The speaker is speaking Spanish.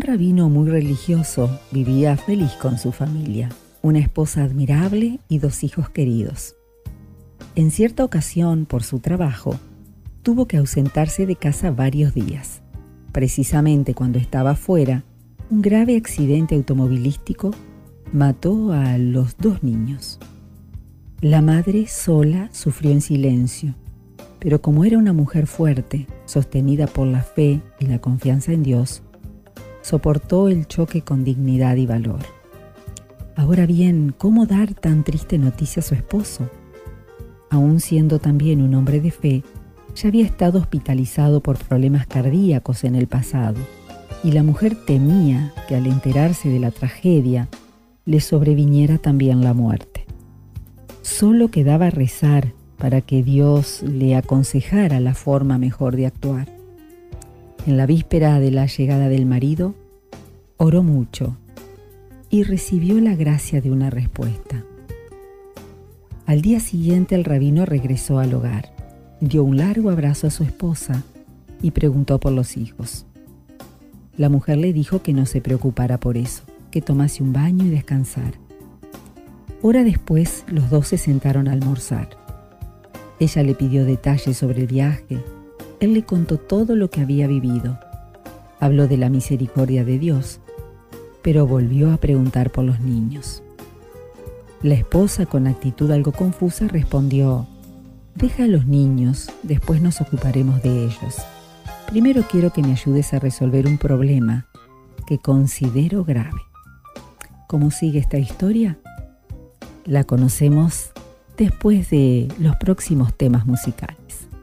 rabino muy religioso vivía feliz con su familia, una esposa admirable y 2 hijos queridos. En cierta ocasión, por su trabajo, tuvo que ausentarse de casa varios días. Precisamente cuando estaba fuera, un grave accidente automovilístico mató a los 2 niños. La madre sola sufrió en silencio, pero como era una mujer fuerte, sostenida por la fe y la confianza en Dios, soportó el choque con dignidad y valor. Ahora bien, ¿cómo dar tan triste noticia a su esposo? Aún siendo también un hombre de fe, ya había estado hospitalizado por problemas cardíacos en el pasado, y la mujer temía que al enterarse de la tragedia le sobreviniera también la muerte. Solo quedaba rezar para que Dios le aconsejara la forma mejor de actuar. En la víspera de la llegada del marido, oró mucho y recibió la gracia de una respuesta. Al día siguiente el rabino regresó al hogar, dio un largo abrazo a su esposa y preguntó por los hijos. La mujer le dijo que no se preocupara por eso, que tomase un baño y descansara. Hora después, los 2 se sentaron a almorzar. Ella le pidió detalles sobre el viaje. Él le contó todo lo que había vivido. Habló de la misericordia de Dios, pero volvió a preguntar por los niños. La esposa, con actitud algo confusa, respondió: «Deja a los niños, después nos ocuparemos de ellos. Primero quiero que me ayudes a resolver un problema que considero grave». ¿Cómo sigue esta historia? La conocemos después de los próximos temas musicales.